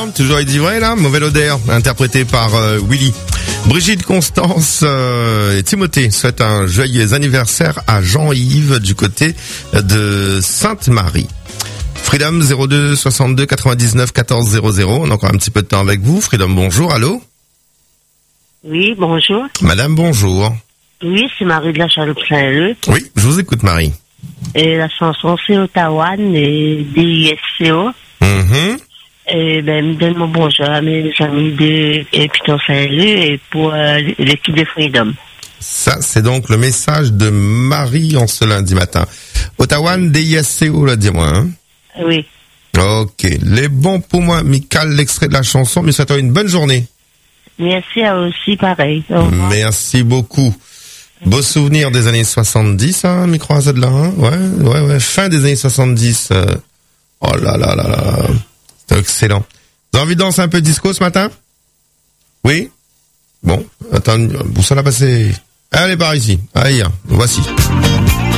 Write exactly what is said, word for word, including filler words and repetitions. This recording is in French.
toujours Edivré là, Mauvais Odeur, interprété par euh, Willy. Brigitte, Constance euh, et Timothée souhaitent un joyeux anniversaire à Jean-Yves du côté de Sainte-Marie. Freedom zéro deux soixante-deux quatre-vingt-dix-neuf quatorze zéro zéro, on a encore un petit peu de temps avec vous. Freedom, bonjour, allô? Oui, bonjour. Madame, bonjour. Oui, c'est Marie de la Chaloupe-Saint-Leu. Oui, je vous écoute, Marie. Et la chanson, c'est Ottawa et D I S C O. Mm-hmm. Et ben, me donne mon bonjour à mes amis de Piton Saint-Leu et pour euh, l'équipe de Freedom. Ça, c'est donc le message de Marie en ce lundi matin. Ottawa, D I S C O, là, dis-moi, hein? Oui. Ok. Les bons pour moi, Michael, l'extrait de la chanson, mais souhaite une bonne journée. Merci à vous aussi, pareil. Merci beaucoup. Beau souvenir des années soixante-dix, hein, micro Z là, hein? Ouais, ouais, ouais, fin des années soixante-dix. Euh... Oh là là là là. C'est excellent. Vous avez envie de danser un peu de disco ce matin? Oui? Bon, attends, où ça l'a passé? Allez, par ici. Allez, voici.